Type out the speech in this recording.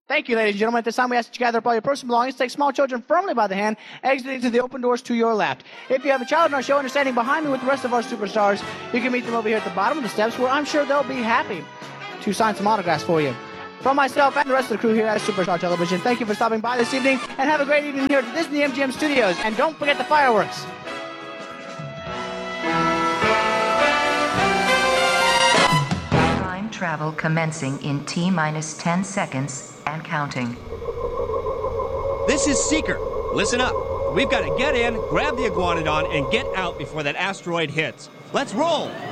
Thank you, ladies and gentlemen. At this time, we ask that you gather up all your personal belongings, take small children firmly by the hand, exiting to the open doors to your left. If you have a child in our show and are standing behind me with the rest of our superstars, you can meet them over here at the bottom of the steps, where I'm sure they'll be happy to sign some autographs for you. From myself and the rest of the crew here at Superstar Television, thank you for stopping by this evening, and have a great evening here at the Disney MGM Studios. And don't forget the fireworks. Time travel commencing in T-minus 10 seconds and counting. This is Seeker. Listen up. We've got to get in, grab the Iguanodon, and get out before that asteroid hits. Let's roll!